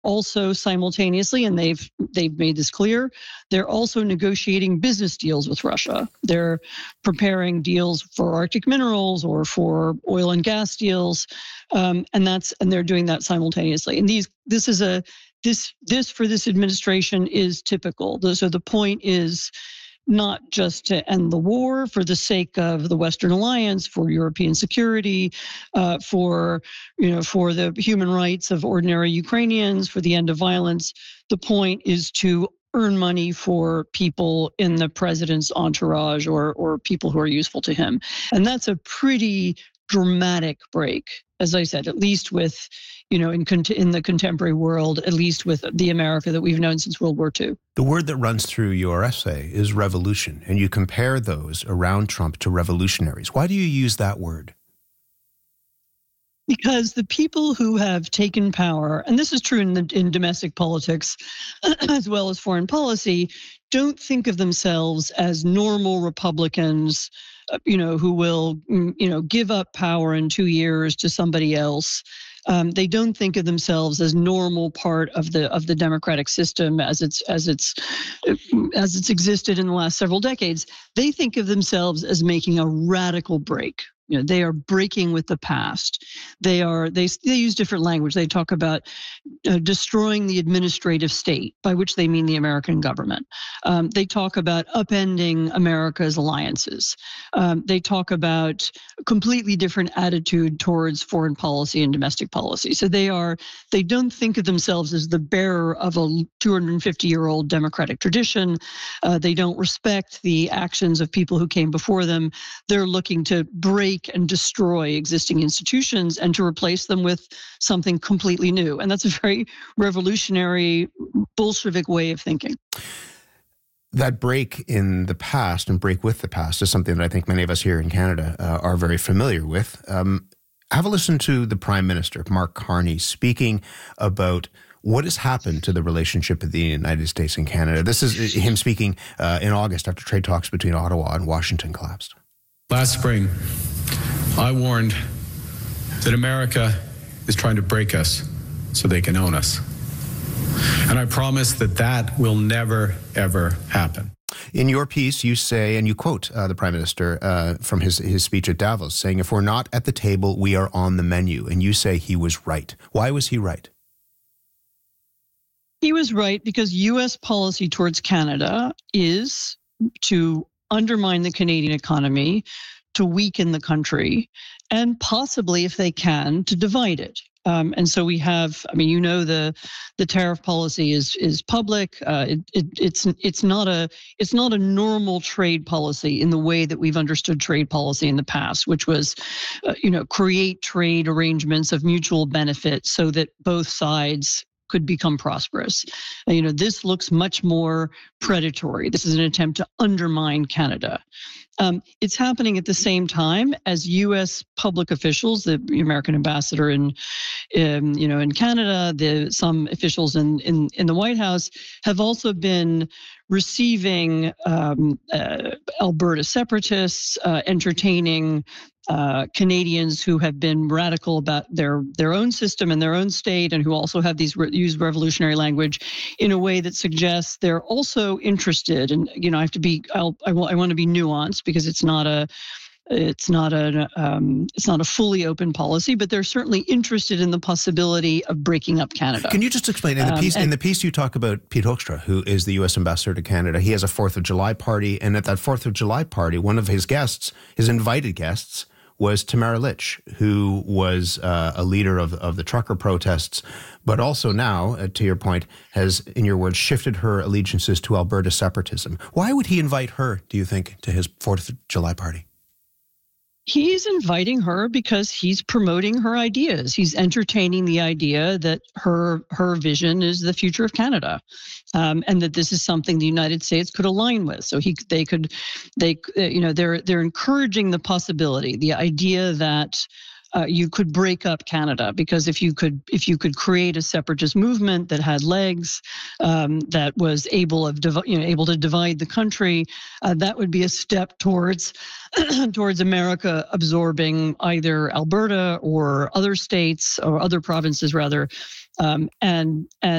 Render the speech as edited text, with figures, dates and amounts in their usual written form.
also simultaneously, and they've made this clear, they're also negotiating business deals with Russia. They're preparing deals for Arctic minerals or for oil and gas deals, and they're doing that simultaneously. And this for this administration is typical. So the point is not just to end the war for the sake of the Western alliance, for European security, for the human rights of ordinary Ukrainians, for the end of violence. The point is to earn money for people in the president's entourage or people who are useful to him. And that's a pretty dramatic break, as I said, at least with, in the contemporary world, at least with the America that we've known since World War II. The word that runs through your essay is revolution, and you compare those around Trump to revolutionaries. Why do you use that word? Because the people who have taken power, and this is true in domestic politics as well as foreign policy, don't think of themselves as normal Republicans, who will, give up power in 2 years to somebody else. They don't think of themselves as normal part of the democratic system as it's existed in the last several decades. They think of themselves as making a radical break. They are breaking with the past. They use different language. They talk about destroying the administrative state, by which they mean the American government. They talk about upending America's alliances. They talk about a completely different attitude towards foreign policy and domestic policy. So they don't think of themselves as the bearer of a 250-year-old democratic tradition. They don't respect the actions of people who came before them. They're looking to break and destroy existing institutions and to replace them with something completely new. And that's a very revolutionary Bolshevik way of thinking. That break in the past and break with the past is something that I think many of us here in Canada are very familiar with. Have a listen to the Prime Minister, Mark Carney, speaking about what has happened to the relationship of the United States and Canada. This is him speaking in August after trade talks between Ottawa and Washington collapsed. Last spring, I warned that America is trying to break us so they can own us. And I promise that will never, ever happen. In your piece, you say, and you quote the Prime Minister from his speech at Davos, saying, if we're not at the table, we are on the menu. And you say he was right. Why was he right? He was right because U.S. policy towards Canada is to undermine the Canadian economy, to weaken the country, and possibly, if they can, to divide it. And so we have, the tariff policy is public. It's not a normal trade policy in the way that we've understood trade policy in the past, which was, create trade arrangements of mutual benefit so that both sides could become prosperous. This looks much more predatory. This is an attempt to undermine Canada. It's happening at the same time as U.S. public officials, the American ambassador in Canada, some officials in the White House have also been receiving Alberta separatists, entertaining Canadians who have been radical about their own system and their own state, and who also have use revolutionary language in a way that suggests they're also interested. And I want to be nuanced because it's not a fully open policy, but they're certainly interested in the possibility of breaking up Canada. Can you just explain in the piece you talk about Pete Hoekstra, who is the U.S. ambassador to Canada? He has a 4th of July party, and at that 4th of July party, one of his guests, his invited guests, was Tamara Lich, who was a leader of the trucker protests, but also now, to your point, has, in your words, shifted her allegiances to Alberta separatism. Why would he invite her, do you think, to his 4th of July party? He's inviting her because he's promoting her ideas. He's entertaining the idea that her vision is the future of Canada, and that this is something the United States could align with. So they're encouraging the possibility, the idea that you could break up Canada, because if you could create a separatist movement that had legs, that was able to divide the country, that would be a step towards America absorbing either Alberta or other states or other provinces rather and